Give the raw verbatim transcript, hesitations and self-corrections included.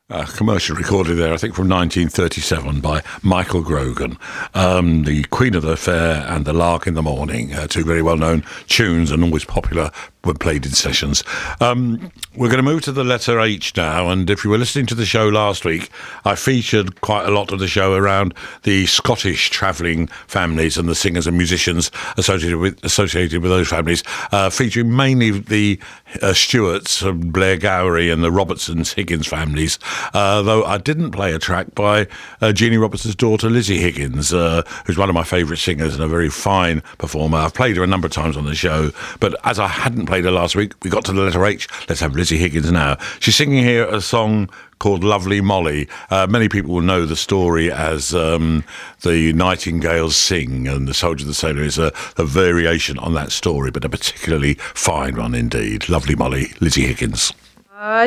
A commercial recorded there, I think from nineteen thirty-seven by Michael Grogan. Um, the Queen of the Fair and The Lark in the Morning, uh, two very well-known tunes and always popular when played in sessions. Um, we're going to move to the letter H now, and if you were listening to the show last week, I featured quite a lot of the show around the Scottish travelling families and the singers and musicians associated with associated with those families, uh, featuring mainly the uh, Stewarts, uh, Blair Gowrie and the Robertsons Higgins families, uh, though I didn't play a track by uh, Jeannie Robertson's daughter, Lizzie Higgins, uh, who's one of my favourite singers and a very fine performer. I've played her a number of times on the show, but as I hadn't played her last week, we got to the letter H. Let's have Lizzie Higgins now. She's singing here a song called Lovely Molly. Uh, many people will know the story as um, the Nightingales Sing, and The Soldier and the Sailor is a, a variation on that story, but a particularly fine one indeed. Lovely Molly, Lizzie Higgins. I